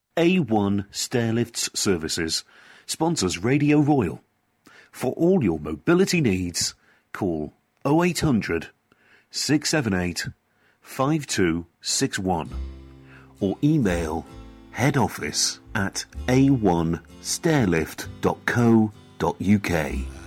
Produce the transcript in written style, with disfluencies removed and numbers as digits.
A1 Stairlifts Services sponsors Radio Royal. For all your mobility needs, call 0800 678 5261 or email headoffice@a1stairlift.co.uk.